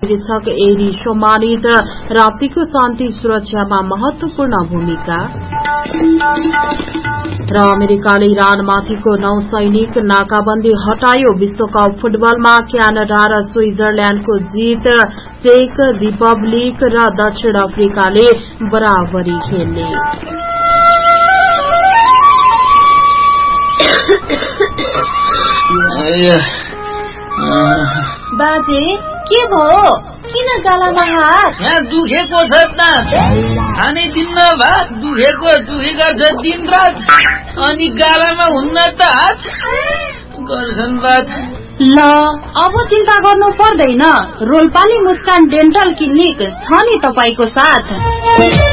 महानिरीक्षक एरी सम्मानित। राप्तीको शान्ति सुरक्षामा महत्वपूर्ण भूमिका। र अमेरिकाले इरानमाथिको नौसैनिक नाकाबन्दी हटायो। विश्वकप फुटबलमा क्यानाडा र स्विजरल्याण्डको जीत। चेक रिपब्लिक र दक्षिण अफ्रिकाले बराबरी खेल्ने। बाजे के भयो? किन गालामा हात? यहाँ दुखेको छ त, खाने दिन भात दुखेको छ दिन रात, अनि गालामा हुन्न त हात गर्छन् बात। ल अब चिन्ता गर्नु पर्दैन। रोल्पाली मुस्कान डेन्टल क्लिनिक छ नि तपाईको साथ।